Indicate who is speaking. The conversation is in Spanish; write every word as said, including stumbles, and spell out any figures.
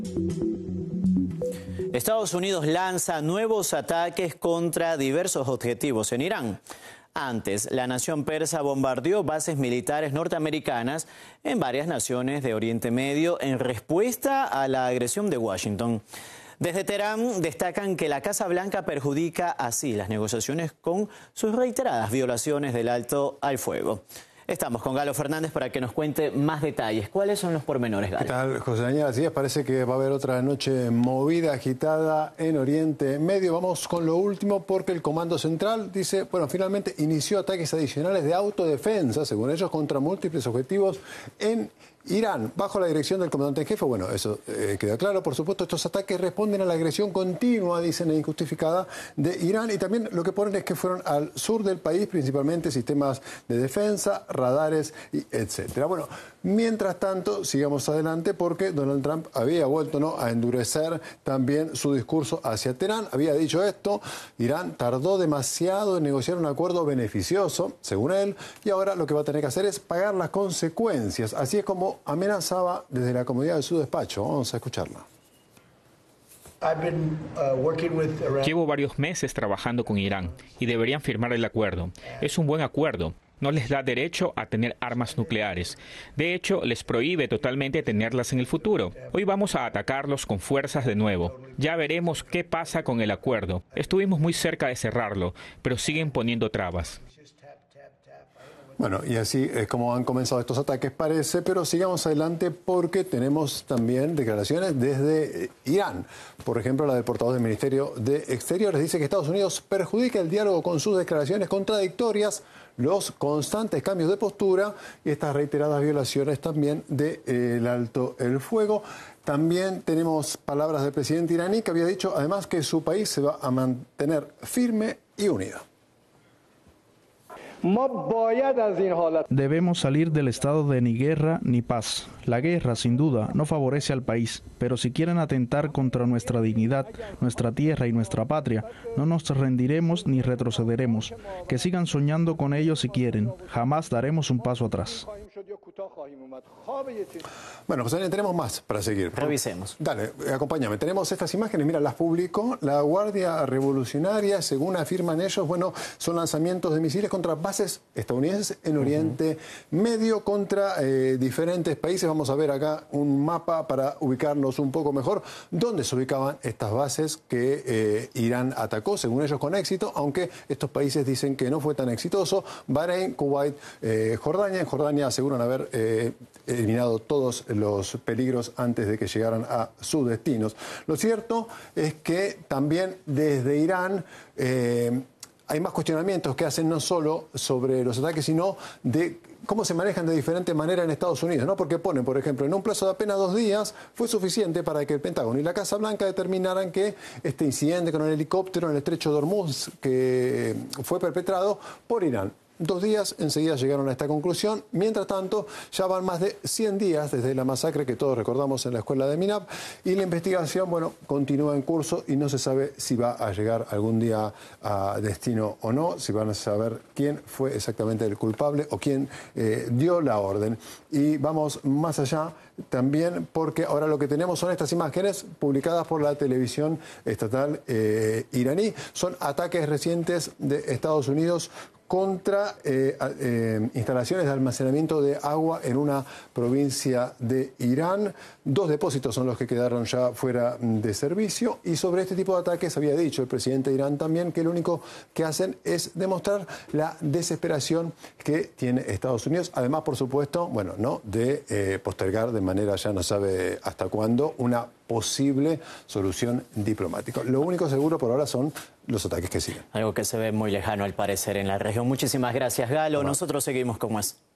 Speaker 1: Estados Unidos lanza nuevos ataques contra diversos objetivos en Irán. Antes, la nación persa bombardeó bases militares norteamericanas en varias naciones de Oriente Medio en respuesta a la agresión de Washington. Desde Teherán destacan que la Casa Blanca perjudica así las negociaciones con sus reiteradas violaciones del alto al fuego. Estamos con Galo Fernández para que nos cuente más detalles. ¿Cuáles son los pormenores, Galo?
Speaker 2: ¿Qué tal, José Daniel? Así es, parece que va a haber otra noche movida, agitada en Oriente Medio. Vamos con lo último porque el Comando Central dice, bueno, finalmente inició ataques adicionales de autodefensa, según ellos, contra múltiples objetivos en Irán, bajo la dirección del comandante en jefe. Bueno, eso eh, queda claro. Por supuesto, estos ataques responden a la agresión continua, dicen, e injustificada de Irán. Y también lo que ponen es que fueron al sur del país, principalmente sistemas de defensa, radares, y etcétera. Bueno, mientras tanto, sigamos adelante porque Donald Trump había vuelto, ¿no?, a endurecer también su discurso hacia Teherán. Había dicho esto: Irán tardó demasiado en negociar un acuerdo beneficioso, según él, y ahora lo que va a tener que hacer es pagar las consecuencias. Así es como amenazaba desde la comodidad de su despacho. Vamos a escucharla.
Speaker 3: Llevo varios meses trabajando con Irán y deberían firmar el acuerdo. Es un buen acuerdo. No les da derecho a tener armas nucleares. De hecho, les prohíbe totalmente tenerlas en el futuro. Hoy vamos a atacarlos con fuerzas de nuevo. Ya veremos qué pasa con el acuerdo. Estuvimos muy cerca de cerrarlo, pero siguen poniendo trabas.
Speaker 2: Bueno, y así es como han comenzado estos ataques, parece, pero sigamos adelante porque tenemos también declaraciones desde Irán. Por ejemplo, la del portavoz del Ministerio de Exteriores dice que Estados Unidos perjudica el diálogo con sus declaraciones contradictorias, los constantes cambios de postura y estas reiteradas violaciones también del alto el fuego. También tenemos palabras del presidente iraní que había dicho además que su país se va a mantener firme y unido.
Speaker 4: Debemos salir del estado de ni guerra ni paz. La guerra, sin duda, no favorece al país, pero si quieren atentar contra nuestra dignidad, nuestra tierra y nuestra patria, no nos rendiremos ni retrocederemos. Que sigan soñando con ello si quieren. Jamás daremos un paso atrás.
Speaker 2: Bueno, pues tenemos más para seguir.
Speaker 1: Revisemos.
Speaker 2: Dale, acompáñame. Tenemos estas imágenes, mira, las publicó la Guardia Revolucionaria, según afirman ellos, bueno, son lanzamientos de misiles contra bases estadounidenses en Oriente uh-huh. Medio, contra eh, diferentes países. Vamos a ver acá un mapa para ubicarnos un poco mejor, dónde se ubicaban estas bases que eh, Irán atacó, según ellos con éxito, aunque estos países dicen que no fue tan exitoso. Bahrein, Kuwait, eh, Jordania. En Jordania aseguran haber eh, eliminado todos los peligros antes de que llegaran a sus destinos. Lo cierto es que también desde Irán eh, hay más cuestionamientos que hacen no solo sobre los ataques, sino de cómo se manejan de diferente manera en Estados Unidos, ¿no? Porque ponen, por ejemplo, en un plazo de apenas dos días fue suficiente para que el Pentágono y la Casa Blanca determinaran que este incidente con el helicóptero en el estrecho de Hormuz que fue perpetrado por Irán. Dos días, enseguida llegaron a esta conclusión. Mientras tanto, ya van más de cien días desde la masacre que todos recordamos en la escuela de Minab, y la investigación, bueno, continúa en curso y no se sabe si va a llegar algún día a destino o no, si van a saber quién fue exactamente el culpable o quién eh, dio la orden. Y vamos más allá también porque ahora lo que tenemos son estas imágenes publicadas por la televisión estatal eh, iraní. Son ataques recientes de Estados Unidos contra eh, eh, instalaciones de almacenamiento de agua en una provincia de Irán. Dos depósitos son los que quedaron ya fuera de servicio, y sobre este tipo de ataques había dicho el presidente de Irán también que lo único que hacen es demostrar la desesperación que tiene Estados Unidos, además, por supuesto, bueno, no de eh, postergar de manera ya no sabe hasta cuándo una posible solución diplomática. Lo único seguro por ahora son los ataques que siguen.
Speaker 1: Algo que se ve muy lejano al parecer en la región. Muchísimas gracias, Galo. Nosotros seguimos con más.